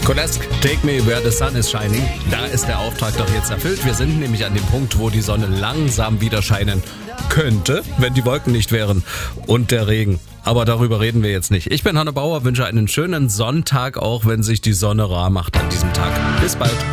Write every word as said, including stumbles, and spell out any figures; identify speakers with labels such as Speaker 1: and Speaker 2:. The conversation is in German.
Speaker 1: Kolesk, Take Me Where the Sun is Shining. Da ist der Auftrag doch jetzt erfüllt. Wir sind nämlich an dem Punkt, wo die Sonne langsam wieder scheinen könnte, wenn die Wolken nicht wären und der Regen. Aber darüber reden wir jetzt nicht. Ich bin Hanne Bauer, wünsche einen schönen Sonntag, auch wenn sich die Sonne rar macht an diesem Tag. Bis bald.